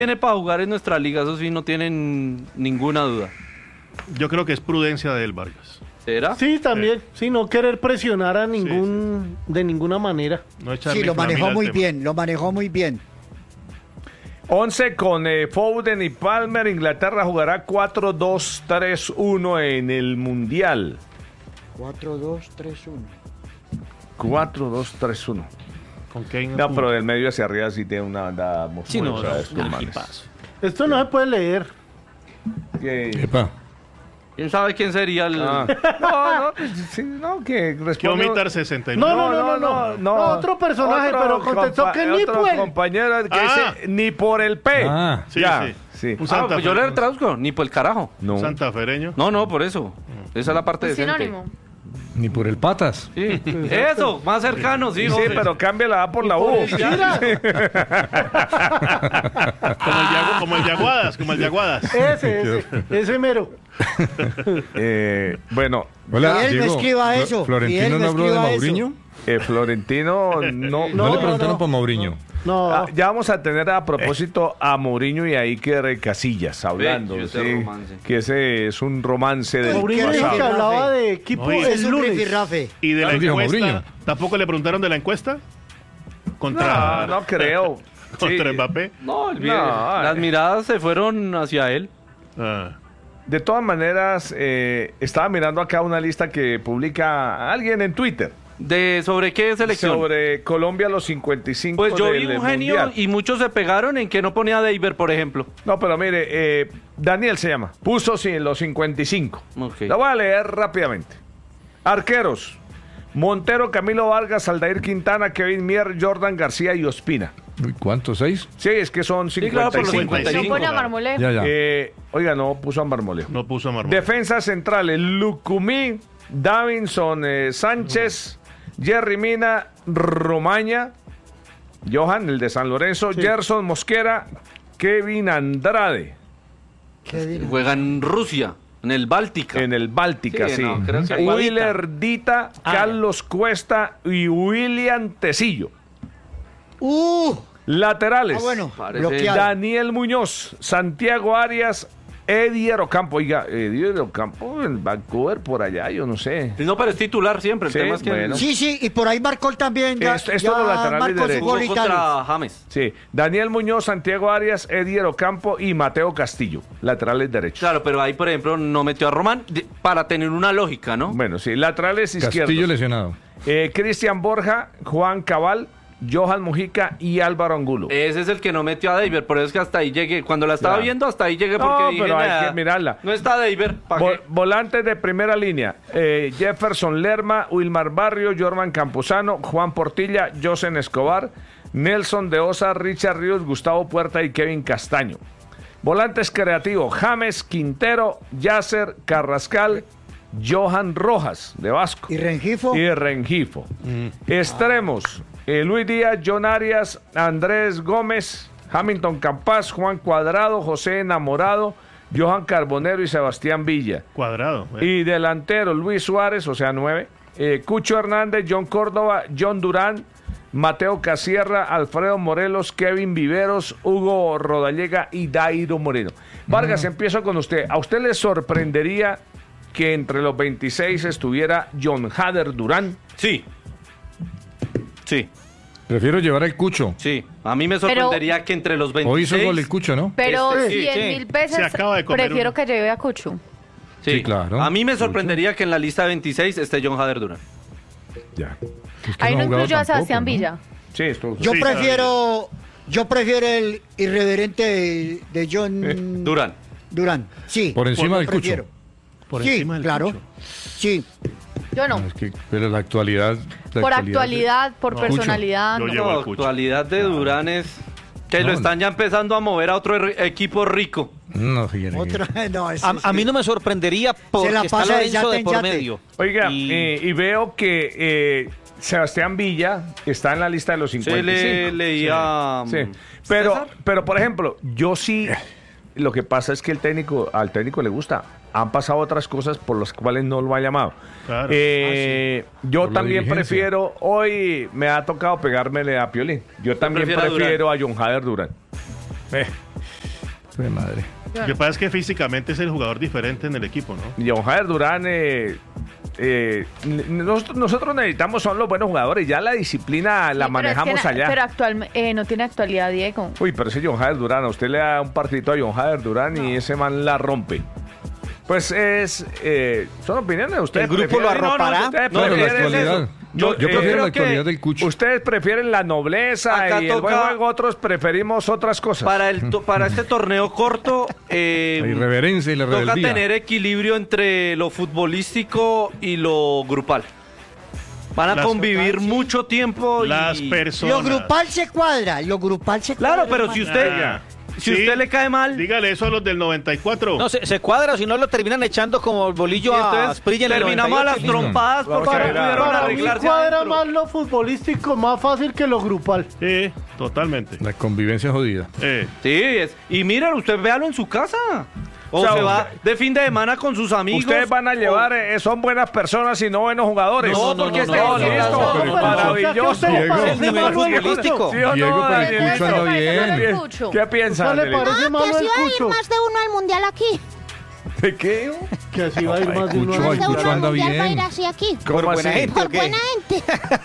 Tiene para jugar en nuestra liga, eso sí, no tienen ninguna duda. Yo creo que es prudencia de él, Vargas. ¿Será? Sí, también. Sí, no querer presionar a de ninguna manera. No Sí, lo manejó muy bien, lo manejó muy bien. 11 con Foden y Palmer. Inglaterra jugará 4-2-3-1 en el Mundial. 4-2-3-1. 4-2-3-1. Con Kane. No, pero del medio hacia arriba sí tiene una banda monstruosa de estos manes. Esto no se puede leer. Epa. ¿Quién sabe quién sería el...? No, sí, no, que Que responde... omitar 69. No, otro personaje, pero contestó que ni por el... compañero que dice ni por el P. Ah, Sí, ya, sí. sí. Un Pues yo le traduzco, ni por el carajo. No. santafereño. No, por eso. Esa es la parte Un decente. sinónimo. ni por el patas. Sí. Eso, más cercano, sí. Sí, José. pero cambia la A por la U. Como el Yaguadas, como el Yaguadas. Ese mero. Bueno, Hola, Y él me Diego, escriba eso, y él ¿Florentino me no habló de escriba eso. Mourinho? Florentino no... No, le preguntaron por Mourinho. No. Ya vamos a tener a propósito a Mourinho y a Iker Casillas hablando, Ve, ese ¿sí? romance. Que ese es un romance del Mourinho dijo que pasado. hablaba de equipo Oye, Es el un lunes. rifirrafe. Y de la Dijo encuesta. Mourinho. ¿Tampoco le preguntaron de la encuesta? Contra, No creo. contra Sí. Mbappé. No, No, las miradas se fueron hacia él. Ah. De todas maneras, estaba mirando acá una lista que publica alguien en Twitter ¿Sobre qué selección? sobre Colombia los 55 Pues yo vi del un genio Mundial. y muchos se pegaron en que no ponía a Deiber, por ejemplo. No, pero mire, Daniel se llama. Puso los 55. Ok. La voy a leer rápidamente. Arqueros. Montero, Camilo Vargas, Aldair Quintana, Kevin Mier, Jordan García y Ospina. Uy, ¿cuántos? ¿6? Sí, es que son Sí, claro, por los 55. No pone a claro. Marmolejo. Ya, ya. Oiga, no, puso a Marmolejo. No puso a Marmol. Defensas centrales, Lucumí, Davinson Sánchez, Jerry Mina, Romaña, Johan, el de San Lorenzo, Gerson Mosquera, Kevin Andrade, Juega en Rusia, en el Báltica. en el Báltica, Sí, sí. no, creo que Willer Dita, Carlos Cuesta y William Tecillo. Laterales, Bueno, Parece- bloqueado. Daniel Muñoz, Santiago Arias, Edier Ocampo. Oiga, Edier Ocampo en Vancouver, por allá, yo no sé. No, pero es titular siempre. El Sí, tema es que bueno. Sí, y por ahí marcó también. Ya, Esto es ya los laterales marcó su derechos. gol jugó Italia. contra James. Sí, Daniel Muñoz, Santiago Arias, Edier Ocampo y Mateo Castillo, laterales derechos. Claro, pero ahí, por ejemplo, no metió a Román para tener una lógica, ¿no? Bueno, sí, laterales Castillo izquierdos. lesionado. Cristian Borja, Juan Cabal, Johan Mujica y Álvaro Angulo. Ese es el que no metió a Deiber, por eso es que hasta ahí llegué. Cuando la estaba Claro. viendo, hasta ahí llegué No, porque dije, pero hay "Nah, que mirarla". No está Deiber, ¿para qué? Volantes de primera línea, Jefferson Lerma, Wilmar Barrio, Jorman Campuzano, Juan Portilla, Josen Escobar, Nelson de Osa, Richard Ríos, Gustavo Puerta y Kevin Castaño. Volantes creativos, James Quintero, Yasser Carrascal, Johan Rojas de Vasco Y Rengifo. y Rengifo. Extremos, Luis Díaz, John Arias, Andrés Gómez, Hamilton Campas, Juan Cuadrado, José Enamorado, Johan Carbonero y Sebastián Villa. Cuadrado. Y delantero, Luis Suárez, o sea, 9. Cucho Hernández, John Córdoba, John Durán, Mateo Casierra, Alfredo Morelos, Kevin Viveros, Hugo Rodallega y Dairo Moreno. Vargas, empiezo con usted. ¿A usted le sorprendería que entre los 26 estuviera John Hader Durán? Sí. Sí, Prefiero llevar al Cucho. sí. A mí me sorprendería que entre los 26... Hoy hizo gol el Cucho, ¿no? Pero Sí, 100.000 Se veces acaba de comer prefiero uno. que lleve a Cucho. Sí, claro. A mí me sorprendería que en la lista de 26 esté John Hader Durán. Ya. Es que Ahí no ha jugado incluyó a tampoco, Sebastián ¿no? Villa. Sí, esto. Yo Sí, prefiero el irreverente de John Durán. Durán. Sí. Por encima del Cucho. prefiero. Por Sí, encima del claro. Cucho. Sí. Yo no. No, es que, pero la actualidad. Por actualidad, por No, personalidad. Yo no. llevo La al Cucho. actualidad de Durán es que No, lo están ya empezando a mover a otro equipo rico. No, fíjate. Otra, no, es, A mí no me sorprendería porque la está pasa de Lorenzo yate de en por yate. medio. Oiga, Y- y veo que Sebastián Villa está en la lista de los 55. Se leía... Sí. Pero, por ejemplo, yo sí, lo que pasa es que al técnico le gusta. Han pasado otras cosas por las cuales no lo ha llamado. Claro. Yo Por la también dirigencia. prefiero, hoy me ha tocado pegármele a Piolín. Yo también prefiere a prefiero a John Hader Durán. De madre. Lo que pasa es que físicamente es el jugador diferente en el equipo, ¿no? John Jader Durán, nosotros necesitamos son los buenos jugadores, ya la disciplina la manejamos allá. Pero no tiene actualidad, Diego. Uy, pero ese John Jader Durán, a usted le da un partidito a John Jader Durán y ese man la rompe. Pues son opiniones de ustedes. El grupo lo arropará. No, la actualidad. Yo prefiero la actualidad del Cucho. Ustedes prefieren la nobleza Acá y el buen toca- juego, otros preferimos otras cosas. Para este torneo corto, La irreverencia y la toca rebeldía. tener equilibrio entre lo futbolístico y lo grupal. Van a Las- convivir mucho tiempo Las y... personas. Lo grupal se cuadra, Claro, pero si usted, Oiga, si sí, usted le cae mal, dígale eso a los del 94. No, se cuadra, o si no lo terminan echando como el bolillo a entonces Asprilla en el terminamos a 98. las trompadas porque no Para- pudieron Para mí arreglarse cuadra adentro. más lo futbolístico más fácil que lo grupal. Sí, totalmente. La convivencia jodida. Sí, y miren, usted véalo en su casa. O O sea, se va de fin de semana con sus amigos. Ustedes van a llevar, o- son buenas personas y no buenos jugadores. No, porque no, este- no, listo, pero- maravilloso. ¿A usted le Diego. parece Nivel malo el futbolístico. Cucho? ¿Sí o no, Diego, pero el Danielito? Cucho anda bien. ¿Qué piensan? ¿No le Danielito? parece malo el Cucho? de uno al mundial aquí. ¿De qué? Que así va a ir más de uno. Cucho, al el De Cucho uno al anda mundial va a ir bien. así aquí. ¿Cómo Por buena así? gente. Por ¿o qué? buena gente.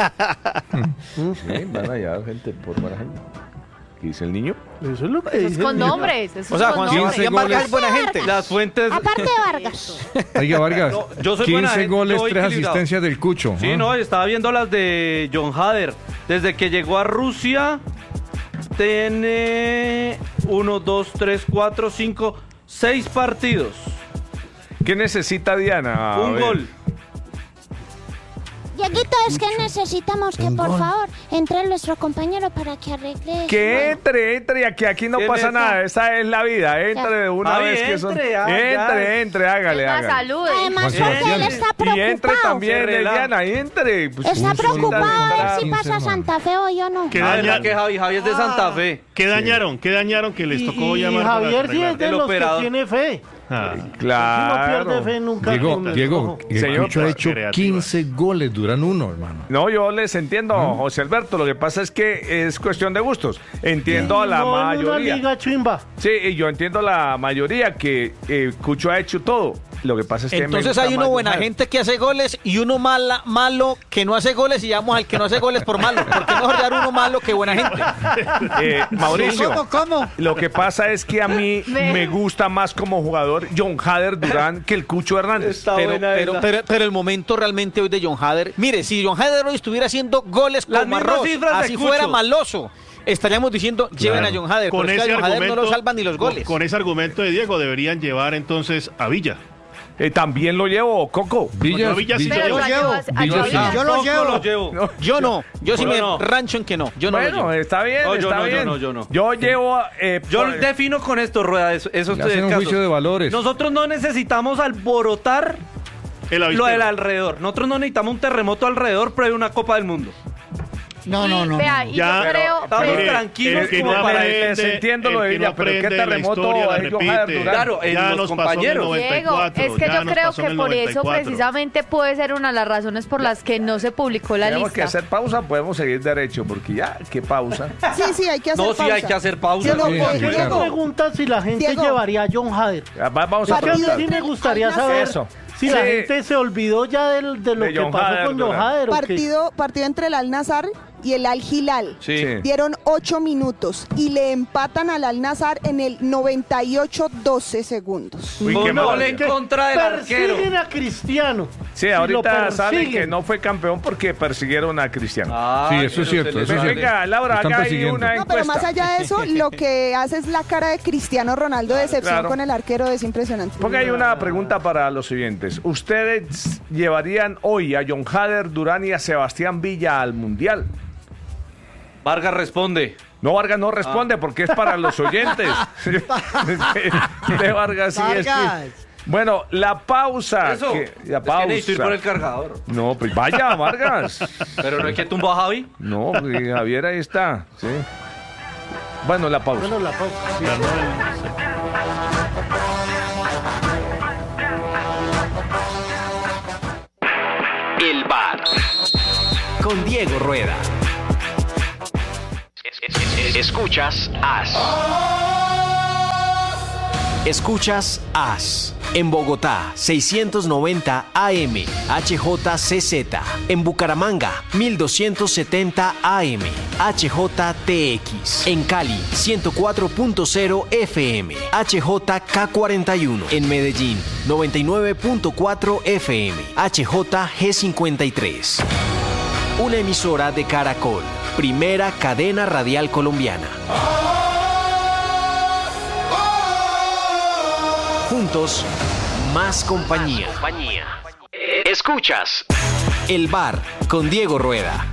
Sí, van allá, gente, por buena gente. ¿Qué dice el niño? Eso es lo que Eso es dice con el niño. nombres. Eso O sea, es con Juan 15 nombres. Sebastián Vargas goles. es buena gente. Las fuentes... Aparte de Vargas. Oiga, Vargas, No, yo soy buena 15 gente, goles, yo voy 3 equilibrado. asistencias del Cucho. Sí, ¿ah? no, estaba viendo las de John Hader. Desde que llegó a Rusia, tiene 1, 2, 3, 4, 5, 6 partidos. ¿Qué necesita Diana? A Un ver. gol. Dieguito, es que necesitamos que por favor entre nuestro compañero para que arregle. Que entre, y aquí no ¿Qué pasa es eso? nada, esa es la vida, entre de una Ay, vez que son... entre, ya. Entre, hágale, Más hágale. salud. Además, Juan porque él Sebastián. está Y entre preocupado. también, Se relaja. Diana, entre. Pues, Está un solo preocupado a ver gol. si 15 pasa más. Santa Fe o yo no. ¿Qué, Ah, daña- ¿verdad que Javi es de Santa Fe? ¿Qué dañaron? ¿Qué dañaron que les tocó Y llamar para Javier sí es arreglar? de El los operador. que tiene fe. Ah, Si no claro. pierde fe nunca. Diego, Ojo. el Señor, Cucho ha hecho creativa. 15 goles, duran uno, hermano. No, yo les entiendo, José Alberto. Lo que pasa es que es cuestión de gustos. Entiendo a la No en una mayoría. liga chimba. Sí, y yo entiendo a la mayoría que Cucho ha hecho todo. Lo que pasa es que me Entonces gusta hay uno más buena John gente que hace goles y uno malo que no hace goles y llamamos al que no hace goles por malo. Porque es mejor dar uno malo que buena gente. Mauricio, ¿Cómo? lo que pasa es que a mí me gusta más como jugador John Hader Durán que el Cucho Hernández. Está Pero, buena pero, esa. pero, pero el momento realmente hoy de John Hader. Mire, si John Hader hoy estuviera haciendo goles Las como mismas arroz, cifras de así Cucho. fuera maloso, estaríamos diciendo lleven a John Hader. con Pero es que ese a John Hader argumento no lo salvan ni los goles. Con ese argumento de Diego deberían llevar entonces a Villa. También lo llevo, Coco. Yo Villa sí Pero lo yo llevo. ayudo Villa sí. Yo lo Tampoco llevo. lo llevo. Yo no, yo sí Yo me no. rancho en que no. Yo no lo Bueno, llevo. está bien, No, yo está no, yo bien. no, yo no. Yo llevo... Yo por- defino con esto, Rueda, esos Le hacen un casos. juicio de valores. Nosotros no necesitamos alborotar El lo avispero. del alrededor. Nosotros no necesitamos un terremoto alrededor, pero hay una Copa del Mundo. No. Vea, y Ya, yo creo. estamos Mire, tranquilos el que como no para aprende, les entiendo lo de el que no ella, pero ¿qué aprende la terremoto historia la es John Hader repite. Durán? Claro, en Ya los nos pasó en el compañeros. 94, Diego, es que ya yo nos creo pasó en que el por eso 94. precisamente puede ser una de las razones por las que no se publicó la Tenemos que lista. hacer pausa, podemos seguir derecho, porque ya, ¿qué pausa? Sí, hay que hacer No, sí hay que hacer pausa. Diego, Sí, ¿Por sí, qué claro. no preguntan si la gente Diego. llevaría a John Hader? Vamos a Porque a mí preguntar. sí me gustaría saber Eso. si la Sí. gente se olvidó ya de lo De que John pasó Hader con John Durán. Hader. ¿o qué? partido entre el Al Nassr y el Al Hilal. Sí. Sí. Dieron 8 minutos y le empatan al Al Nassr en el 98-12 segundos. Uy, Un qué gol mal. en contra del arquero. Persiguen a Cristiano. Sí, Y lo ahorita sale persiguen. que no fue campeón porque persiguieron a Cristiano. Sí, eso es cierto, eso es cierto. Venga, Laura, Están haga ahí persiguiendo. una No, pero encuesta. más allá de eso, lo que hace es la cara de Cristiano Ronaldo de decepción claro. con el arquero, es impresionante. Porque hay una pregunta para los siguientes. ¿Ustedes llevarían hoy a John Hader Durán y a Sebastián Villa al Mundial? Vargas responde. No, Vargas no responde porque es para los oyentes. De Vargas sí es que... Vargas. Bueno, la pausa. Eso. La Es que pausa. necesito ir por el cargador. No, pues vaya, Vargas. Pero no hay que tumbar a Javi. No, pues, Javier ahí está. Sí. Bueno, la pausa. Bueno, la pausa. sí. Ganó el- El bar con Diego Rueda. Escuchas As. Escuchas AS. En Bogotá, 690 AM, HJCZ. En Bucaramanga, 1270 AM, HJTX. En Cali, 104.0 FM, HJK41. En Medellín, 99.4 FM, HJG53. Una emisora de Caracol, primera cadena radial colombiana. Juntos, más compañía. Escuchas El Bar con Diego Rueda.